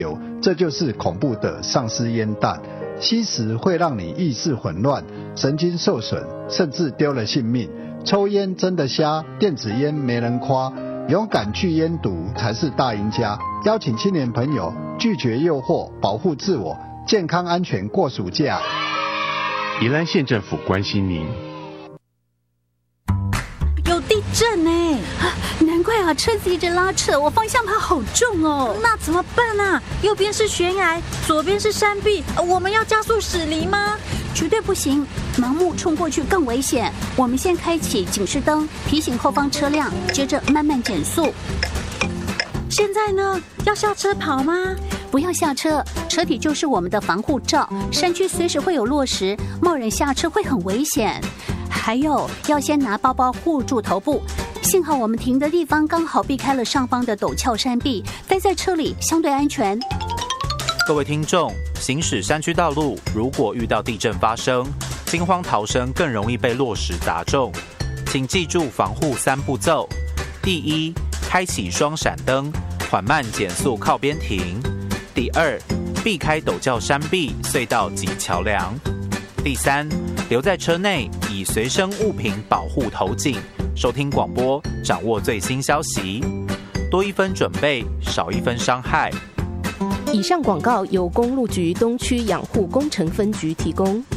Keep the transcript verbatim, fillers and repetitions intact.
这就是恐怖的丧尸烟弹。吸食会让你意识混乱、神经受损，甚至丢了性命。抽烟真的瞎，电子烟没人夸，勇敢去烟毒才是大赢家。邀请青年朋友拒绝诱惑，保护自我，健康安全过暑假。 宜兰县政府关心您。 有地震哎、啊！难怪啊，车子一直拉扯，我方向盘好重哦。那怎么办啊？右边是悬崖，左边是山壁，我们要加速驶离吗？绝对不行，盲目冲过去更危险。我们先开启警示灯，提醒后方车辆，接着慢慢减速。现在呢，要下车跑吗？不要下车，车体就是我们的防护罩。山区随时会有落石，贸然下车会很危险。还有，要先拿包包护住头部。幸好我们停的地方刚好避开了上方的陡峭山壁，待在车里相对安全。 各位听众，行驶山区道路，如果遇到地震发生，惊慌逃生更容易被落石砸中。请记住防护三步骤：第一，开启双闪灯，缓慢减速靠边停；第二，避开陡峭山壁、隧道及桥梁；第三，留在车内，以随身物品保护头颈。收听广播，掌握最新消息，多一分准备，少一分伤害。 以上广告由公路局东区养护工程分局提供。